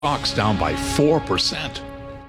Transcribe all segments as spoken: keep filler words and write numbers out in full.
Stocks down by four percent.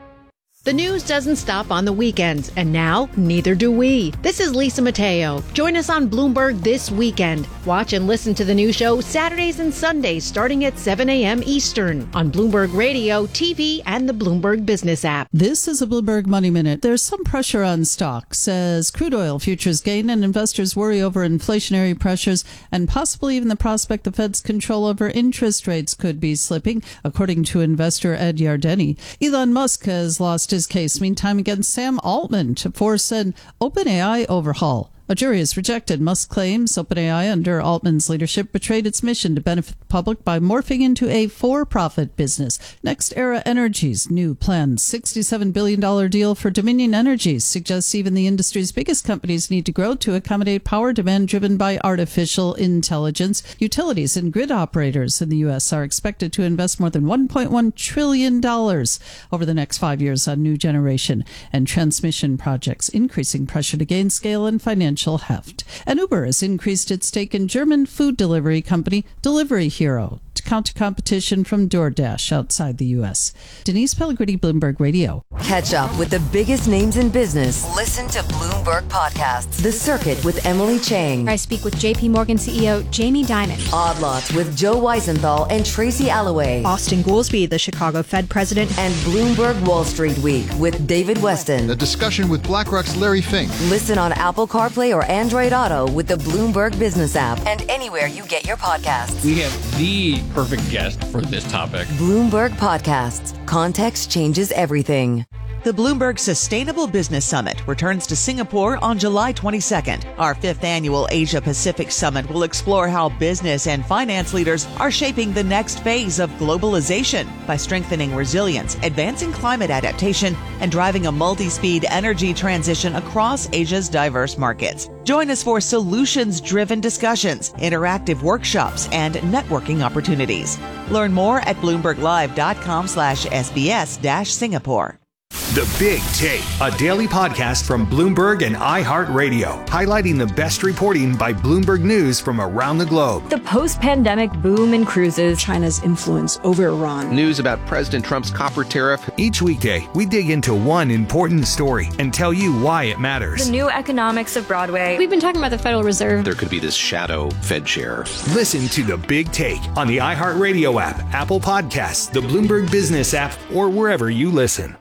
The news doesn't stop on the weekends, and now neither do we. This is Lisa Mateo. Join us on Bloomberg this weekend. Watch and listen to the new show Saturdays and Sundays starting at seven a.m. Eastern on Bloomberg Radio, T V, and the Bloomberg Business app. This is a Bloomberg Money Minute. There's some pressure on stocks as crude oil futures gain and investors worry over inflationary pressures and possibly even the prospect the Fed's control over interest rates could be slipping, according to investor Ed Yardeni. Elon Musk has lost his case, meantime, against Sam Altman to force an OpenAI overhaul. A jury has rejected Musk claims OpenAI under Altman's leadership betrayed its mission to benefit the public by morphing into a for-profit business. NextEra Energy's new planned sixty-seven billion dollars deal for Dominion Energy suggests even the industry's biggest companies need to grow to accommodate power demand driven by artificial intelligence. Utilities and grid operators in the U S are expected to invest more than one point one trillion dollars over the next five years on new generation and transmission projects, increasing pressure to gain scale and financial heft. And Uber has increased its stake in German food delivery company Delivery Hero to counter competition from DoorDash outside the U S. Denise Pellegrini, Bloomberg Radio. Catch up with the biggest names in business. Listen to Bloomberg Podcasts. The Circuit with Emily Chang. I speak with J P Morgan C E O Jamie Dimon. Odd Lots with Joe Weisenthal and Tracy Alloway. Austin Goolsbee, the Chicago Fed president. And Bloomberg Wall Street Week with David Weston. The discussion with BlackRock's Larry Fink. Listen on Apple CarPlay or Android Auto with the Bloomberg Business app and anywhere you get your podcasts. We have the perfect guest for this topic. Bloomberg Podcasts. Context changes everything. The Bloomberg Sustainable Business Summit returns to Singapore on July twenty-second. Our fifth annual Asia Pacific Summit will explore how business and finance leaders are shaping the next phase of globalization by strengthening resilience, advancing climate adaptation, and driving a multi-speed energy transition across Asia's diverse markets. Join us for solutions-driven discussions, interactive workshops, and networking opportunities. Learn more at bloomberglive.com slash SBS dash Singapore. The Big Take, a daily podcast from Bloomberg and iHeartRadio, highlighting the best reporting by Bloomberg News from around the globe. The post-pandemic boom in cruises, China's influence over Iran, news about President Trump's copper tariff. Each weekday, we dig into one important story and tell you why it matters. The new economics of Broadway. We've been talking about the Federal Reserve. There could be this shadow Fed chair. Listen to The Big Take on the iHeartRadio app, Apple Podcasts, the Bloomberg Business app, or wherever you listen.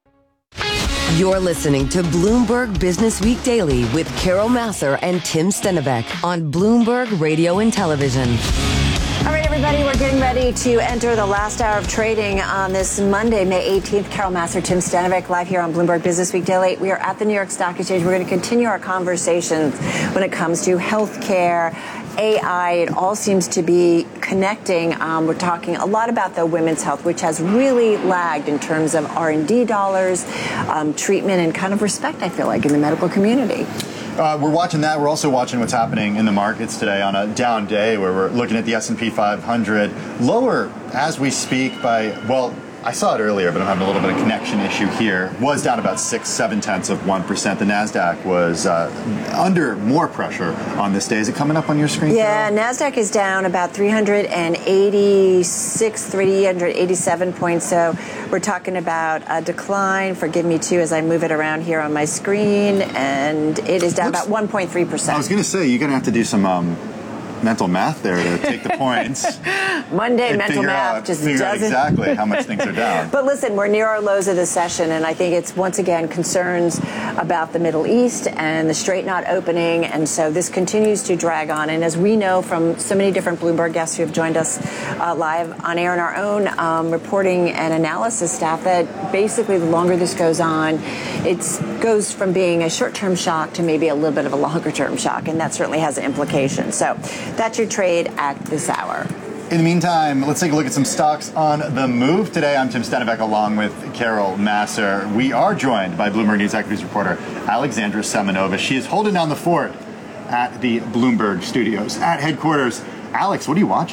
You're listening to Bloomberg Business Week Daily with Carol Massar and Tim Stennebeck on Bloomberg Radio and Television. All right, everybody, we're getting ready to enter the last hour of trading on this Monday, May eighteenth. Carol Massar, Tim Stennebeck, live here on Bloomberg Business Week Daily. We are at the New York Stock Exchange. We're going to continue our conversations when it comes to healthcare, A I. It all seems to be connecting. Um, we're talking a lot about the women's health, which has really lagged in terms of R and D dollars, um, treatment, and kind of respect, I feel like, in the medical community. Uh, we're watching that. We're also watching what's happening in the markets today on a down day where we're looking at the S and P five hundred lower as we speak by, well, I saw it earlier, but I'm having a little bit of connection issue here. Was down about six, seven tenths of one percent. The NASDAQ was uh, under more pressure on this day. Is it coming up on your screen? Yeah, Carol? NASDAQ is down about three hundred eighty-six, three hundred eighty-seven points. So we're talking about a decline. Forgive me, too, as I move it around here on my screen. And it is down Looks, about one point three percent. I was going to say, you're going to have to do some Um, mental math there to take the points. Monday mental math out, just figure doesn't out exactly how much things are down. But listen, we're near our lows of the session, and I think it's once again concerns about the Middle East and the Strait not opening, and so this continues to drag on. And as we know from so many different Bloomberg guests who have joined us uh, live on air in our own um, reporting and analysis staff, that basically the longer this goes on, it goes from being a short-term shock to maybe a little bit of a longer-term shock, and that certainly has implications. So that's your trade at this hour. In the meantime, let's take a look at some stocks on the move. Today, I'm Tim Stennebeck along with Carol Massar. We are joined by Bloomberg News equities reporter Alexandra Semenova. She is holding down the fort at the Bloomberg studios at headquarters. Alex, what are you watching?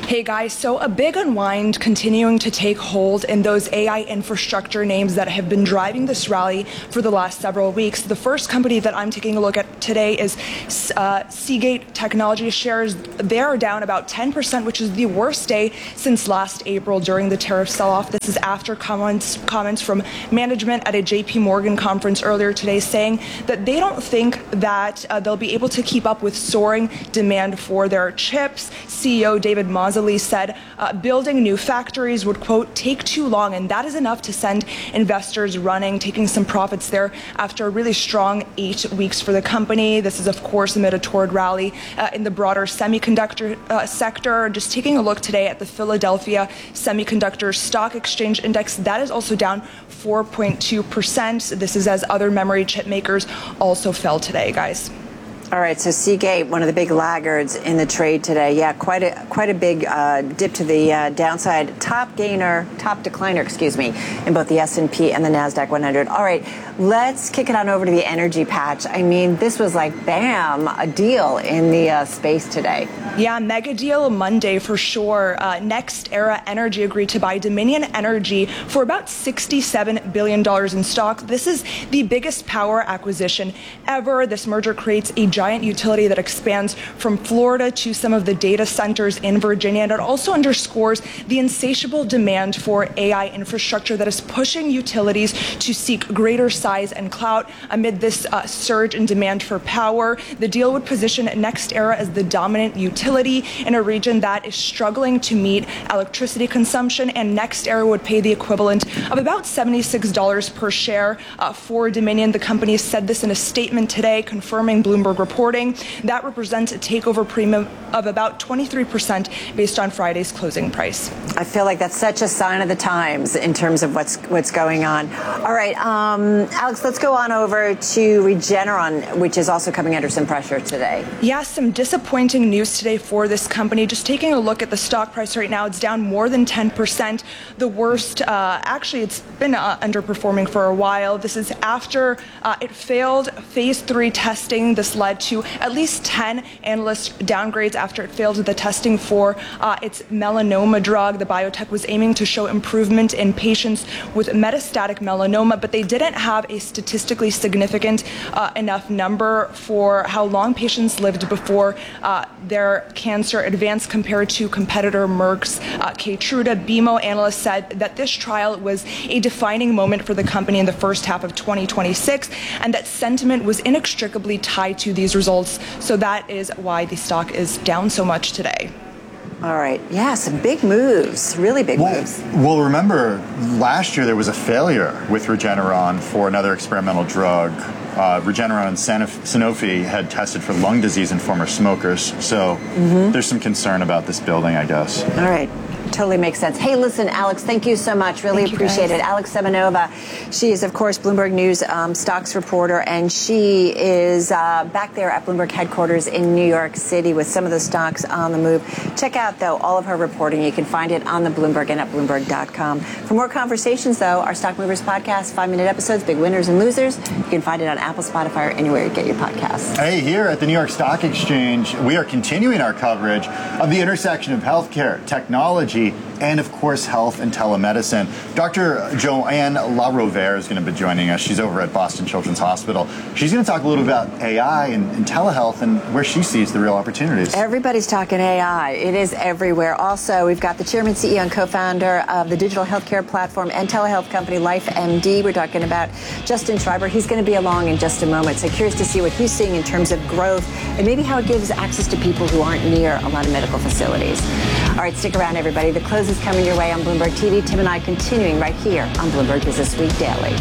Hey guys, so a big unwind continuing to take hold in those A I infrastructure names that have been driving this rally for the last several weeks. The first company that I'm taking a look at today is uh, Seagate Technology shares. They are down about ten percent, which is the worst day since last April during the tariff sell-off. This is after comments, comments from management at a J P Morgan conference earlier today saying that they don't think that uh, they'll be able to keep up with soaring demand for their chips. C E O David Mosley said uh, building new factories would, quote, take too long, and that is enough to send investors running, taking some profits there after a really strong eight weeks for the company. This is, of course, amid a torrid rally uh, in the broader semiconductor uh, sector. Just taking a look today at the Philadelphia Semiconductor Stock Exchange Index, that is also down four point two percent. This is as other memory chip makers also fell today, guys. All right, so Seagate, one of the big laggards in the trade today. Yeah, quite a quite a big uh, dip to the uh, downside. Top gainer, top decliner, excuse me, in both the S and P and the NASDAQ one hundred. All right, let's kick it on over to the energy patch. I mean, this was like, bam, a deal in the uh, space today. Yeah, mega deal Monday for sure. Uh, NextEra Energy agreed to buy Dominion Energy for about sixty-seven billion dollars in stock. This is the biggest power acquisition ever. This merger creates a giant utility that expands from Florida to some of the data centers in Virginia. And it also underscores the insatiable demand for A I infrastructure that is pushing utilities to seek greater size and clout amid this uh, surge in demand for power. The deal would position NextEra as the dominant utility in a region that is struggling to meet electricity consumption, and NextEra would pay the equivalent of about seventy-six dollars per share uh, for Dominion. The company said this in a statement today, confirming Bloomberg reporting. That represents a takeover premium of about twenty-three percent based on Friday's closing price. I feel like that's such a sign of the times in terms of what's what's going on. All right, um, Alex, let's go on over to Regeneron, which is also coming under some pressure today. Yeah, some disappointing news today for this company. Just taking a look at the stock price right now, it's down more than ten percent. The worst, uh, actually, it's been uh, underperforming for a while. This is after uh, it failed phase three testing. This led to at least ten analyst downgrades after it failed the testing for uh, its melanoma drug. The biotech was aiming to show improvement in patients with metastatic melanoma, but they didn't have a statistically significant uh, enough number for how long patients lived before uh, their cancer advanced compared to competitor Merck's uh, Keytruda. B M O analysts said that this trial was a defining moment for the company in the first half of twenty twenty-six, and that sentiment was inextricably tied to these results. So that is why the stock is down so much today. All right. Yeah, some big moves, really big well, moves. Well, remember, last year there was a failure with Regeneron for another experimental drug. Uh, Regeneron and Sanofi had tested for lung disease in former smokers. So mm-hmm. there's some concern about this building, I guess. All right. Totally makes sense. Hey, listen, Alex, thank you so much. Really thank appreciate it. Alex Semenova, she is, of course, Bloomberg News um, stocks reporter, and she is uh, back there at Bloomberg headquarters in New York City with some of the stocks on the move. Check out, though, all of her reporting. You can find it on the Bloomberg and at Bloomberg dot com. For more conversations, though, our Stock Movers podcast, five-minute episodes, big winners and losers. You can find it on Apple, Spotify, or anywhere you get your podcasts. Hey, here at the New York Stock Exchange, we are continuing our coverage of the intersection of healthcare, technology, and, of course, health and telemedicine. Doctor Joanne LaRovere is going to be joining us. She's over at Boston Children's Hospital. She's going to talk a little about A I and, and telehealth and where she sees the real opportunities. Everybody's talking A I. It is everywhere. Also, we've got the chairman, C E O, and co-founder of the digital healthcare platform and telehealth company LifeMD. We're talking about Justin Schreiber. He's going to be along in just a moment. So curious to see what he's seeing in terms of growth and maybe how it gives access to people who aren't near a lot of medical facilities. All right, stick around, everybody. The close is coming your way on Bloomberg T V. Tim and I continuing right here on Bloomberg Business Week Daily.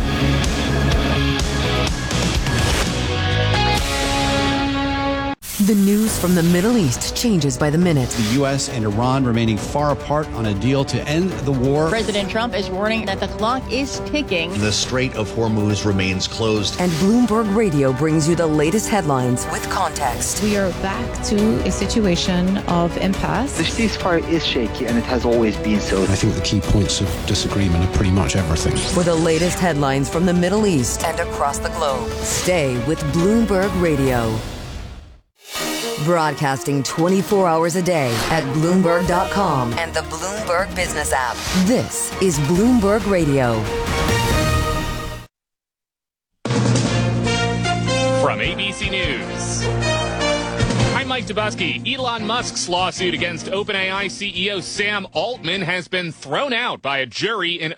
The news from the Middle East changes by the minute. The U S and Iran remaining far apart on a deal to end the war. President Trump is warning that the clock is ticking. The Strait of Hormuz remains closed. And Bloomberg Radio brings you the latest headlines with context. We are back to a situation of impasse. The ceasefire is shaky, and it has always been so. I think the key points of disagreement are pretty much everything. For the latest headlines from the Middle East and across the globe, stay with Bloomberg Radio. Broadcasting twenty-four hours a day at Bloomberg dot com and the Bloomberg Business app. This is Bloomberg Radio. From A B C News, I'm Mike Dubusky. Elon Musk's lawsuit against OpenAI C E O Sam Altman has been thrown out by a jury in